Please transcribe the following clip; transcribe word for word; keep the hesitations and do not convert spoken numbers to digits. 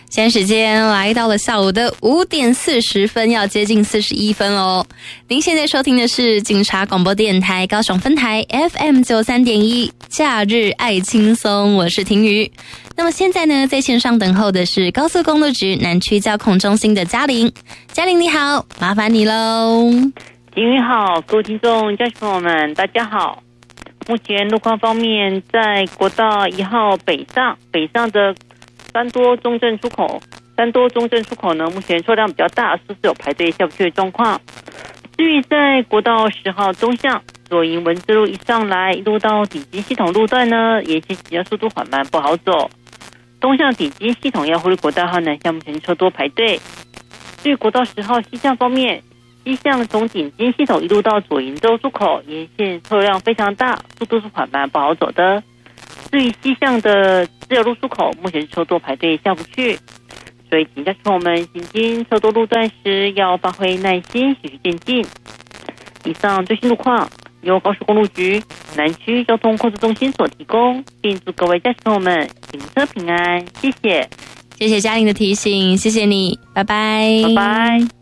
现在时间来到了下午的五点四十分，要接近四十一分喽。您现在收听的是警察广播电台高雄分台 F M 九三点一，假日爱轻松，我是婷瑜。那么现在呢，在线上等候的是高速公路局南区交控中心的嘉玲。嘉玲你好，麻烦你喽。 婷瑜好，各位听众、家属朋友们，大家好。目前路况方面，在国道一号北上，北上的三多中正出口，三多中正出口呢，目前车辆比较大，是有排队下不去的状况。至于在国道十号东向左营文字路一上来，一路到顶基系统路段呢，沿线比较速度缓慢，不好走。东向顶基系统要忽略国道号南向，目前车多排队。至于国道十号西向方面，西向从顶基系统一路到左营州出口，沿线车辆非常大，速度是缓慢，不好走的。至于西向的自由路出口，目前车多排队下不去，所以请家属朋友们行经车多路段时要发挥耐心，循序渐进。以上最新路况由高速公路局南区交通控制中心所提供，并祝各位家属朋友们行车平安，谢谢。 谢谢嘉玲的提醒，谢谢你，拜拜， 拜拜。